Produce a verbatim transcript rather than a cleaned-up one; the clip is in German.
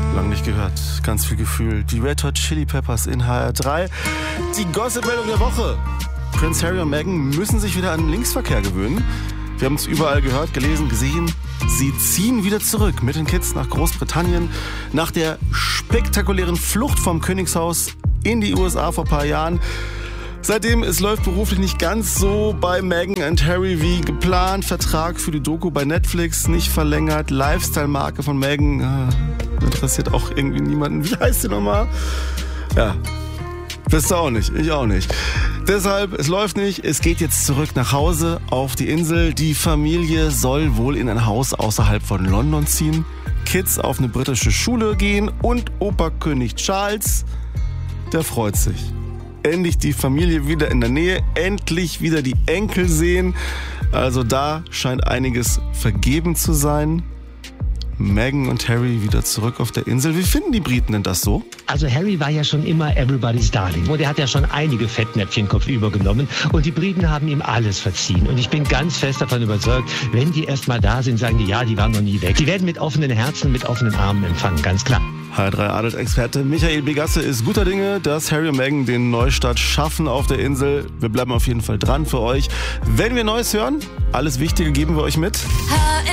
Lang nicht gehört, ganz viel Gefühl. Die Red Hot Chili Peppers in H R drei. Die Gossip-Meldung der Woche. Prince Harry und Meghan müssen sich wieder an den Linksverkehr gewöhnen. Wir haben es überall gehört, gelesen, gesehen. Sie ziehen wieder zurück mit den Kids nach Großbritannien. Nach der spektakulären Flucht vom Königshaus in die U S A vor ein paar Jahren. Seitdem, es läuft beruflich nicht ganz so bei Meghan und Harry wie geplant. Vertrag für die Doku bei Netflix nicht verlängert. Lifestyle-Marke von Meghan äh, interessiert auch irgendwie niemanden. Wie heißt die nochmal? Ja, wisst ihr auch nicht. Ich auch nicht. Deshalb, es läuft nicht. Es geht jetzt zurück nach Hause auf die Insel. Die Familie soll wohl in ein Haus außerhalb von London ziehen. Kids auf eine britische Schule gehen. Und Opa König Charles, der freut sich. Endlich die Familie wieder in der Nähe, endlich wieder die Enkel sehen. Also da scheint einiges vergeben zu sein. Meghan und Harry wieder zurück auf der Insel. Wie finden die Briten denn das so? Also Harry war ja schon immer Everybody's Darling. Und er hat ja schon einige Fettnäpfchen kopfüber genommen. Und die Briten haben ihm alles verziehen. Und ich bin ganz fest davon überzeugt, wenn die erst mal da sind, sagen die, ja, die waren noch nie weg. Die werden mit offenen Herzen, mit offenen Armen empfangen, ganz klar. H R drei Adelt-Experte Michael Begasse ist guter Dinge, dass Harry und Meghan den Neustart schaffen auf der Insel. Wir bleiben auf jeden Fall dran für euch. Wenn wir Neues hören, alles Wichtige geben wir euch mit.